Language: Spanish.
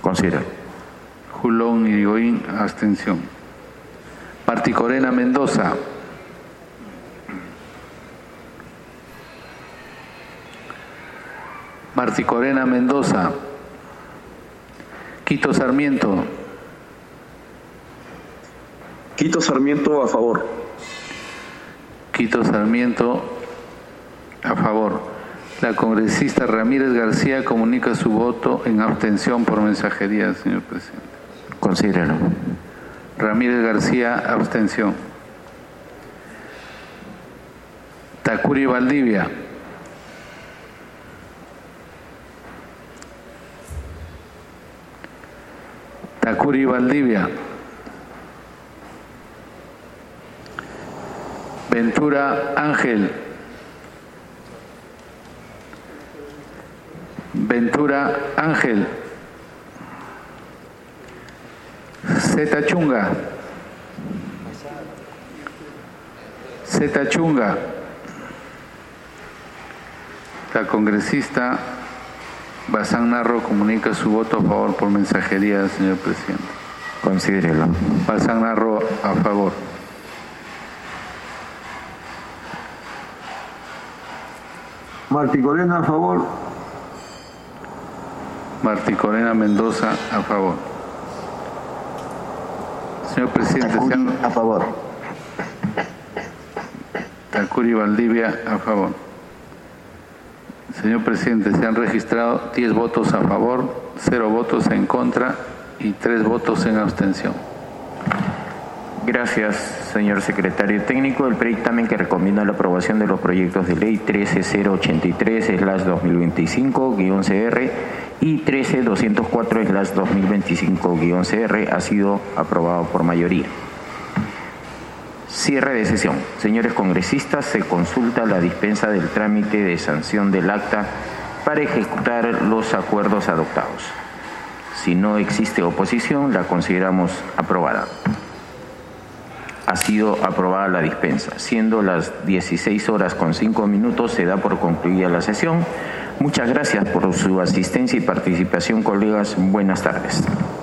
Considero. Julón Irigoyen, abstención. Martí Corena Mendoza. Martí Corena Mendoza. Quito Sarmiento. Quito Sarmiento, a favor. Quito Sarmiento, a favor. La congresista Ramírez García comunica su voto en abstención por mensajería, señor presidente. Considéralo. Ramírez García, abstención. Tacuri Valdivia. Tacuri Valdivia. Ventura Ángel. Ventura Ángel. Zeta Chunga. Zeta Chunga. La congresista Bazán Narro comunica su voto a favor por mensajería, señor presidente. Considérelo. Bazán Narro, a favor. Martí Corena, a favor. Martí Corena Mendoza, a favor. Señor presidente, A favor. Tacuri Valdivia, a favor. Señor presidente, se han registrado 10 votos a favor, 0 votos en contra y 3 votos en abstención. Gracias, señor secretario técnico. El dictamen que recomienda la aprobación de los proyectos de ley 13083/2025-CR y 13204/2025-CR ha sido aprobado por mayoría. Cierre de sesión. Señores congresistas, se consulta la dispensa del trámite de sanción del acta para ejecutar los acuerdos adoptados. Si no existe oposición, la consideramos aprobada. Ha sido aprobada la dispensa. Siendo las 16:05, se da por concluida la sesión. Muchas gracias por su asistencia y participación, colegas. Buenas tardes.